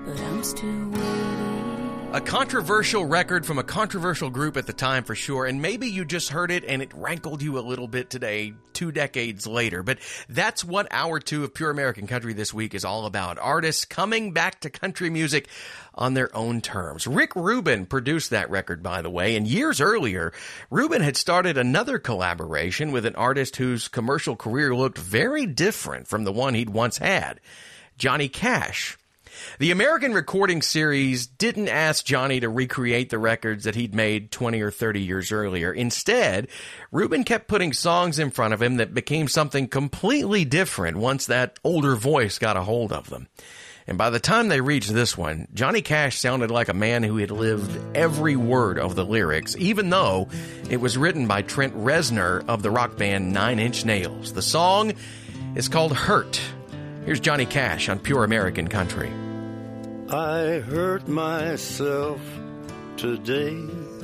but I'm still waiting. A controversial record from a controversial group at the time for sure, and maybe you just heard it and it rankled you a little bit today, 2 decades later. But that's what Hour 2 of Pure American Country this week is all about. Artists coming back to country music on their own terms. Rick Rubin produced that record, by the way, and years earlier, Rubin had started another collaboration with an artist whose commercial career looked very different from the one he'd once had, Johnny Cash. The American Recording Series didn't ask Johnny to recreate the records that he'd made 20 or 30 years earlier. Instead, Rubin kept putting songs in front of him that became something completely different once that older voice got a hold of them. And by the time they reached this one, Johnny Cash sounded like a man who had lived every word of the lyrics, even though it was written by Trent Reznor of the rock band Nine Inch Nails. The song is called Hurt. Here's Johnny Cash on Pure American Country. I hurt myself today